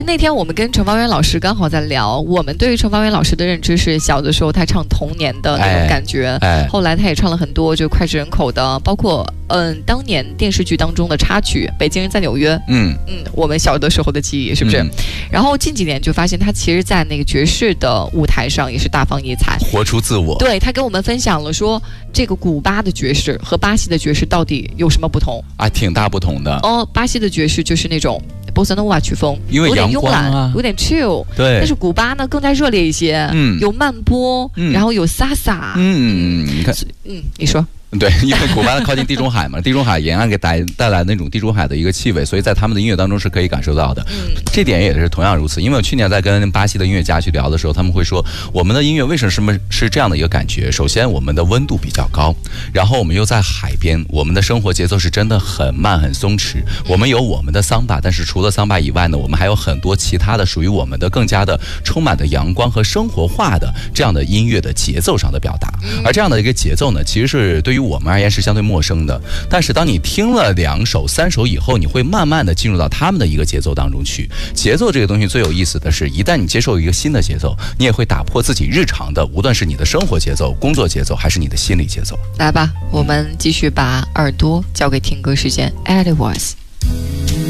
那天我们跟程方圆老师刚好在聊，我们对于程方圆老师的认知是小的时候他唱童年的那种感觉，后来他也唱了很多就脍炙人口的，包括当年电视剧当中的插曲《北京人在纽约》，我们小的时候的记忆是不是？然后近几年就发现他其实在那个爵士的舞台上也是大放异彩， 活出自我。 对，他跟我们分享了说这个古巴的爵士和巴西的爵士到底有什么不同啊？挺大不同的哦。巴西的爵士就是那种波萨诺瓦曲风， 因为有点慵懒， 啊、 有点 chill， 对。 但是古巴呢更加热烈一些，有慢波，然后有萨萨， 你看， 你说。 对，因为古巴靠近地中海嘛，地中海沿岸给带来那种地中海的一个气味，所以在他们的音乐当中是可以感受到的。这点也是同样如此。因为我去年在跟巴西的音乐家去聊的时候，他们会说我们的音乐为什么是这样的一个感觉？首先，我们的温度比较高，然后我们又在海边，我们的生活节奏是真的很慢很松弛。我们有我们的桑巴，但是除了桑巴以外呢，我们还有很多其他的属于我们的更加的充满的阳光和生活化的这样的音乐的节奏上的表达。而这样的一个节奏呢，其实是对于我们而言是相对陌生的，但是当你听了2首3首以后，你会慢慢的进入到他们的一个节奏当中去。节奏这个东西最有意思的是，一旦你接受一个新的节奏，你也会打破自己日常的，无论是你的生活节奏、工作节奏，还是你的心理节奏。 来吧，我们继续把耳朵交给听歌时间 Edwards。